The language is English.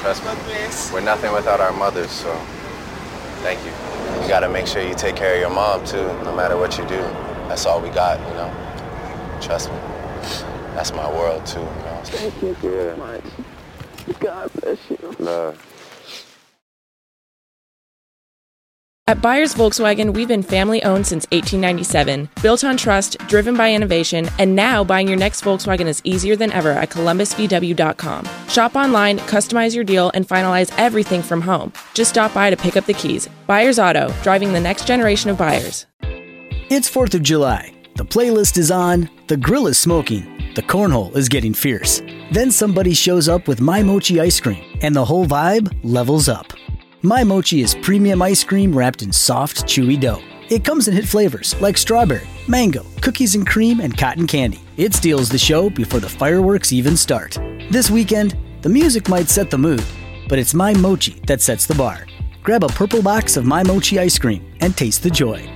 Trust me. God bless. We're nothing without our mothers, so thank you. You gotta make sure you take care of your mom, too, no matter what you do. That's all we got, you know? Trust me. That's my world, too, you know? Thank you very much. God bless you. Love. At Byers Volkswagen, we've been family-owned since 1897, built on trust, driven by innovation, and now buying your next Volkswagen is easier than ever at columbusvw.com. Shop online, customize your deal, and finalize everything from home. Just stop by to pick up the keys. Byers Auto, driving the next generation of buyers. It's 4th of July. The playlist is on, the grill is smoking, the cornhole is getting fierce. Then somebody shows up with My Mochi ice cream, and the whole vibe levels up. My Mochi is premium ice cream wrapped in soft, chewy dough. It comes in hit flavors like strawberry, mango, cookies and cream, and cotton candy. It steals the show before the fireworks even start. This weekend, the music might set the mood, but it's My Mochi that sets the bar. Grab a purple box of My Mochi ice cream and taste the joy.